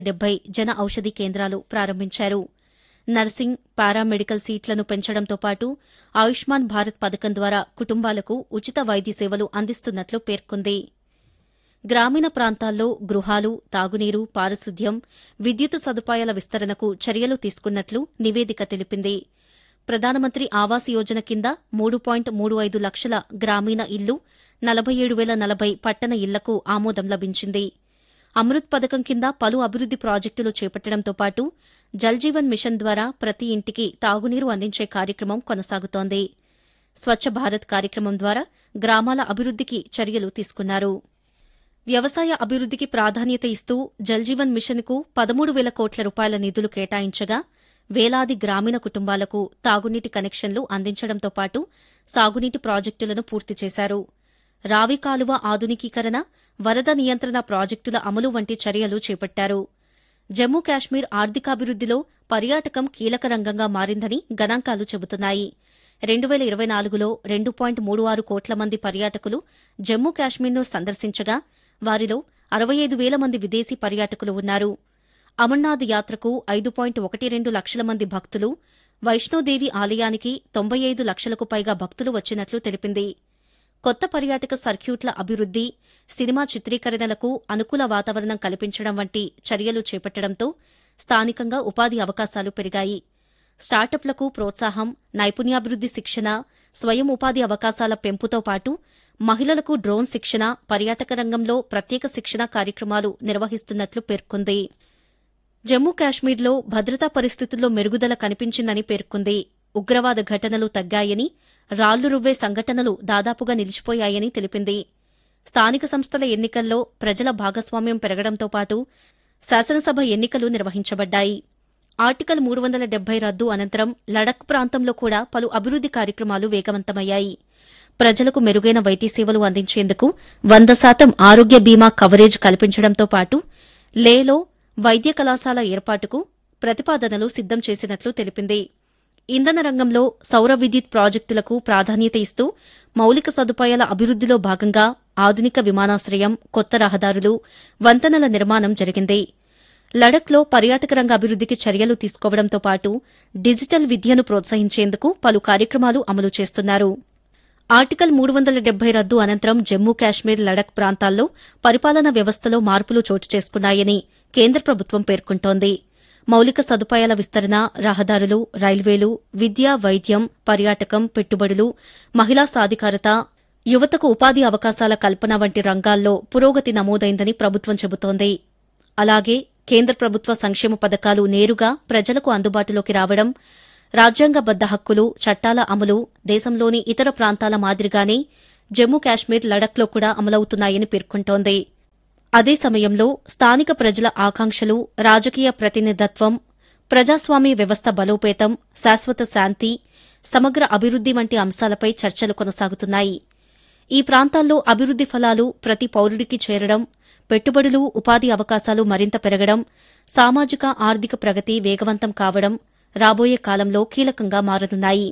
70 జన ఔషధి కేంద్రాలు ప్రారంభించారు. Nursing, paramedical సీట్లను పెంచడంతో పాటు ఆయుష్మాన్ భారత్ పథకం ద్వారా కుటుంబాలకు ఉచిత వైద్య సేవలు అందిస్తున్నట్లు పేర్కొంది. గ్రామీణ ప్రాంతాల్లో గృహాలు, తాగునీరు, పారిశుద్ధ్యం, విద్యుత్ సదుపాయాల విస్తరణకు చర్యలు తీసుకున్నట్లు నివేదిక తెలిపింది. ప్రధానమంత్రి ఆవాస్ యోజన కింద 3.35 లక్షల గ్రామీణ ఇళ్లు, 47,040 పట్టణ ఇళ్లకు ఆమోదం లభించింది. అమృత్ పథకం కింద పలు అభివృద్ది ప్రాజెక్టులు చేపట్టడంతో పాటు జల్ జీవన్ మిషన్ ద్వారా ప్రతి ఇంటికి తాగునీరు అందించే కార్యక్రమం కొనసాగుతోంది. స్వచ్ఛ భారత్ కార్యక్రమం ద్వారా గ్రామాల అభివృద్దికి చర్యలు తీసుకున్నారు. వ్యవసాయ అభివృద్దికి ప్రాధాన్యత ఇస్తూ జల్ జీవన్ మిషన్కు 13,000 కోట్ల రూపాయల నిధులు కేటాయించగా వేలాది గ్రామీణ కుటుంబాలకు తాగునీటి కనెక్షన్లు అందించడంతో పాటు సాగునీటి ప్రాజెక్టులను పూర్తి చేశారు. రావి కాలువ ఆధునికీకరణ, వరద నియంత్రణ ప్రాజెక్టుల అమలు వంటి చర్యలు చేపట్టారు. జమ్మూ కాశ్మీర్ ఆర్థికాభివృద్దిలో పర్యాటకం కీలక రంగంగా మారిందని గణాంకాలు చెబుతున్నాయి. 2024లో 2.36 కోట్ల మంది పర్యాటకులు జమ్మూ కాశ్మీర్ను సందర్శించగా వారిలో 65,000 మంది విదేశీ పర్యాటకులు ఉన్నారు. అమర్నాథ్ యాత్రకు 5.12 లక్షల మంది భక్తులు, వైష్ణోదేవి ఆలయానికి 95 లక్షలకు పైగా భక్తులు వచ్చినట్లు తెలిపింది. కొత్త పర్యాటక సర్క్యూట్ల అభివృద్ది, సినిమా చిత్రీకరణలకు అనుకూల వాతావరణం కల్పించడం వంటి చర్యలు చేపట్టడంతో స్థానికంగా ఉపాధి అవకాశాలు పెరిగాయి. స్టార్టప్లకు ప్రోత్సాహం, నైపుణ్యాభివృద్ది శిక్షణ, స్వయం ఉపాధి అవకాశాల పెంపుతో పాటు మహిళలకు డ్రోన్ శిక్షణ, పర్యాటక రంగంలో ప్రత్యేక శిక్షణ కార్యక్రమాలు నిర్వహిస్తున్నట్లు పేర్కొంది. జమ్మూ కాశ్మీర్లో భద్రతా పరిస్థితుల్లో మెరుగుదల కనిపించిందని పేర్కొంది. ఉగ్రవాద ఘటనలు తగ్గాయని, రాళ్లు రువ్వే సంఘటనలు దాదాపుగా నిలిచిపోయాయని తెలిపింది. స్థానిక సంస్థల ఎన్నికల్లో ప్రజల భాగస్వామ్యం పెరగడంతో పాటు శాసనసభ ఎన్నికలు నిర్వహించబడ్డాయి. ఆర్టికల్ 370 రద్దు అనంతరం లడఖ్ ప్రాంతంలో కూడా పలు అభివృద్ది కార్యక్రమాలు వేగవంతమయ్యాయి. ప్రజలకు మెరుగైన వైద్య సేవలు అందించేందుకు 100% ఆరోగ్య బీమా కవరేజ్ కల్పించడంతో పాటు లేలో వైద్య కళాశాల ఏర్పాటుకు ప్రతిపాదనలు సిద్దం చేసినట్లు తెలిపింది. ఇంధన రంగంలో సౌర విద్యుత్ ప్రాజెక్టులకు ప్రాధాన్యత ఇస్తూ మౌలిక సదుపాయాల అభివృద్దిలో భాగంగా ఆధునిక విమానాశ్రయం, కొత్త రహదారులు, వంతెనల నిర్మాణం జరిగింది. లడఖ్లో పర్యాటక రంగ అభివృద్దికి చర్యలు తీసుకోవడంతో పాటు డిజిటల్ విద్యను ప్రోత్సహించేందుకు పలు కార్యక్రమాలు అమలు చేస్తున్నారు. ఆర్టికల్ 370 రద్దు అనంతరం జమ్మూ కాశ్మీర్, లడఖ్ ప్రాంతాల్లో పరిపాలనా వ్యవస్థలో మార్పులు చోటు చేసుకున్నాయని కేంద్ర ప్రభుత్వం పేర్కొంటోంది. మౌలిక సదుపాయాల విస్తరణ, రహదారులు, రైల్వేలు, విద్య, వైద్యం, పర్యాటకం, పెట్టుబడులు, మహిళా సాధికారత, యువతకు ఉపాధి అవకాశాల కల్పన వంటి రంగాల్లో పురోగతి నమోదైందని ప్రభుత్వం చెబుతోంది. అలాగే కేంద్ర ప్రభుత్వ సంక్షేమ పథకాలు నేరుగా ప్రజలకు అందుబాటులోకి రావడం, రాజ్యాంగబద్ద హక్కులు, చట్టాల అమలు దేశంలోని ఇతర ప్రాంతాల మాదిరిగానే జమ్మూ కాశ్మీర్, లడఖ్లో కూడా అమలవుతున్నాయని పేర్కొంటోంది. అదే సమయంలో స్థానిక ప్రజల ఆకాంక్షలు, రాజకీయ ప్రతినిధత్వం, ప్రజాస్వామ్య వ్యవస్థ బలోపేతం, శాశ్వత శాంతి, సమగ్ర అభివృద్ది వంటి అంశాలపై చర్చలు కొనసాగుతున్నాయి. ఈ ప్రాంతాల్లో అభివృద్ది ఫలాలు ప్రతి పౌరుడికి చేరడం, పెట్టుబడులు, ఉపాధి అవకాశాలు మరింత పెరగడం, సామాజిక ఆర్థిక ప్రగతి వేగవంతం కావడం రాబోయే కాలంలో కీలకంగా మారనున్నాయి.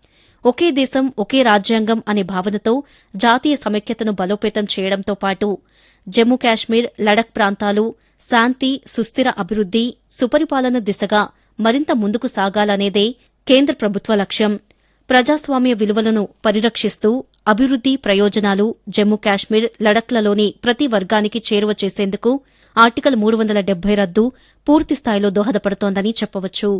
ఒకే దేశం, ఒకే రాజ్యాంగం అనే భావనతో జాతీయ సమైక్యతను బలోపేతం చేయడంతో పాటు జమ్మూ కాశ్మీర్, లడఖ్ ప్రాంతాలు శాంతి, సుస్థిర అభివృద్ది, సుపరిపాలన దిశగా మరింత ముందుకు సాగాలనేదే కేంద్ర ప్రభుత్వ లక్ష్యం. ప్రజాస్వామ్య విలువలను పరిరక్షిస్తూ అభివృద్ది ప్రయోజనాలు జమ్మూ కాశ్మీర్, లడఖ్లలోని ప్రతి వర్గానికి చేరువ చేసేందుకు ఆర్టికల్ 370 రద్దు పూర్తిస్థాయిలో దోహదపడుతోందని చెప్పవచ్చు.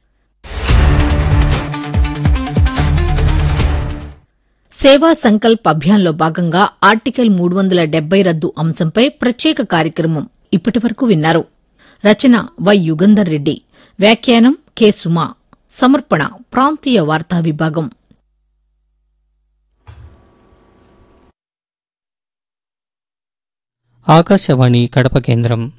సేవా సంకల్ప్ అభియాన్లో భాగంగా ఆర్టికల్ 370 రద్దు అంశంపై ప్రత్యేక కార్యక్రమం ఇప్పటివరకు విన్నారు. రచన వై యుగంధర్ రెడ్డి, వ్యాఖ్యానం కె సుమా, సమర్పణ ప్రాంతీయ వార్తా విభాగం. ఆకాశవాణి కడప కేంద్రం.